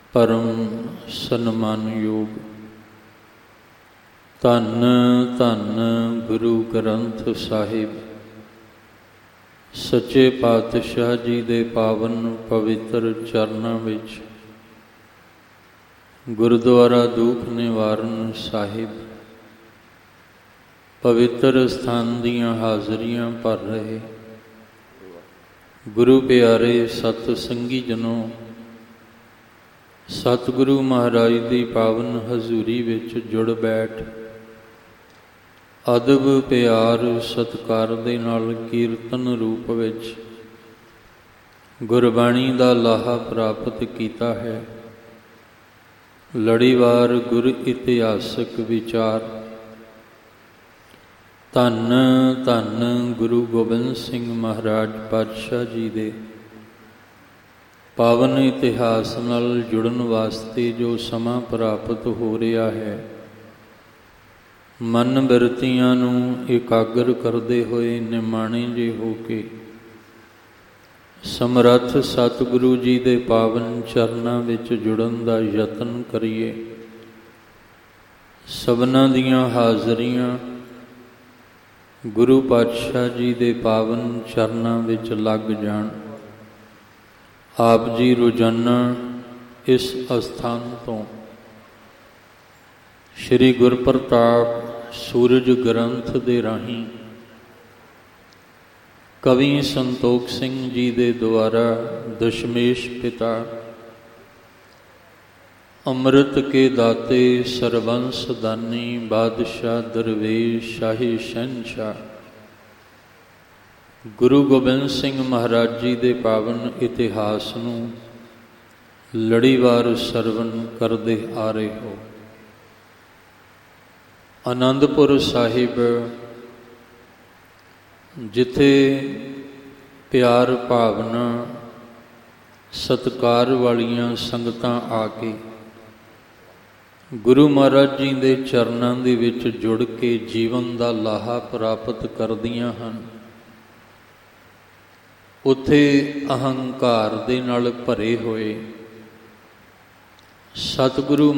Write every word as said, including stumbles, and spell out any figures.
ਪਰਮ ਸਨਮਾਨਯੋਗ ਧੰਨ ਧੰਨ ਗੁਰੂ ਗ੍ਰੰਥ ਸਾਹਿਬ ਸੱਚੇ ਪਾਤਸ਼ਾਹ ਜੀ ਦੇ ਪਾਵਨ ਪਵਿੱਤਰ ਚਰਨਾਂ ਵਿੱਚ ਗੁਰਦੁਆਰਾ ਦੂਖ ਨਿਵਾਰਨ ਸਾਹਿਬ ਪਵਿੱਤਰ ਸਥਾਨ ਦੀਆਂ ਹਾਜ਼ਰੀਆਂ ਭਰ ਰਹੇ ਗੁਰੂ ਪਿਆਰੇ ਸਤ ਸੰਗੀ ਜਨੋ, ਸਤਿਗੁਰੂ ਮਹਾਰਾਜ ਦੀ ਪਾਵਨ ਹਜ਼ੂਰੀ ਵਿੱਚ ਜੁੜ ਬੈਠ ਅਦਬ ਪਿਆਰ ਸਤਿਕਾਰ ਦੇ ਨਾਲ ਕੀਰਤਨ ਰੂਪ ਵਿੱਚ ਗੁਰਬਾਣੀ ਦਾ ਲਾਹਾ ਪ੍ਰਾਪਤ ਕੀਤਾ ਹੈ। ਲੜੀਵਾਰ ਗੁਰ ਇਤਿਹਾਸਕ ਵਿਚਾਰ। ਧੰਨ ਧੰਨ ਗੁਰੂ ਗੋਬਿੰਦ ਸਿੰਘ ਮਹਾਰਾਜ ਪਾਤਸ਼ਾਹ ਜੀ ਦੇ ਪਾਵਨ ਇਤਿਹਾਸ ਨਾਲ ਜੁੜਨ ਵਾਸਤੇ ਜੋ ਸਮਾਂ ਪ੍ਰਾਪਤ ਹੋ ਰਿਹਾ ਹੈ, ਮਨ ਬਿਰਤੀਆਂ ਨੂੰ ਇਕਾਗਰ ਕਰਦੇ ਹੋਏ ਨਿਮਾਣੇ ਜਿਹੇ ਹੋ ਕੇ ਸਮਰੱਥ ਸਤਿਗੁਰੂ ਜੀ ਦੇ ਪਾਵਨ ਚਰਨਾਂ ਵਿੱਚ ਜੁੜਨ ਦਾ ਯਤਨ ਕਰੀਏ। ਸਭਨਾਂ ਦੀਆਂ ਹਾਜ਼ਰੀਆਂ ਗੁਰੂ ਪਾਤਸ਼ਾਹ ਜੀ ਦੇ ਪਾਵਨ ਚਰਨਾਂ ਵਿੱਚ ਲੱਗ ਜਾਣ। ਆਪ ਜੀ ਰੋਜ਼ਾਨਾ ਇਸ ਅਸਥਾਨ ਤੋਂ ਸ਼੍ਰੀ ਗੁਰਪ੍ਰਤਾਪ ਸੂਰਜ ਗ੍ਰੰਥ ਦੇ ਰਾਹੀਂ ਕਵੀ ਸੰਤੋਖ ਸਿੰਘ ਜੀ ਦੇ ਦੁਆਰਾ ਦਸ਼ਮੇਸ਼ ਪਿਤਾ ਅੰਮ੍ਰਿਤ ਕੇ ਦਾਤੇ ਸਰਬੰਸ ਦਾਨੀ ਬਾਦਸ਼ਾਹ ਦਰਵੇਸ਼ ਸ਼ਾਹੀ ਸ਼ਹਿਨਸ਼ਾਹ ਗੁਰੂ ਗੋਬਿੰਦ ਸਿੰਘ ਮਹਾਰਾਜ ਜੀ ਦੇ ਪਾਵਨ ਇਤਿਹਾਸ ਨੂੰ ਲੜੀਵਾਰ ਸਰਵਣ ਕਰਦੇ ਆ ਰਹੇ ਹੋ। ਅਨੰਦਪੁਰ ਸਾਹਿਬ ਜਿੱਥੇ ਪਿਆਰ ਭਾਵਨਾ ਸਤਿਕਾਰ ਵਾਲੀਆਂ ਸੰਗਤਾਂ ਆ ਕੇ ਗੁਰੂ ਮਹਾਰਾਜ ਜੀ ਦੇ ਚਰਨਾਂ ਦੇ ਵਿੱਚ ਜੁੜ ਕੇ ਜੀਵਨ ਦਾ ਲਾਹਾ ਪ੍ਰਾਪਤ ਕਰਦੀਆਂ ਹਨ, ਉੱਥੇ ਅਹੰਕਾਰ ਦੇ ਨਾਲ ਭਰੇ ਹੋਏ ਸਤਿਗੁਰੂ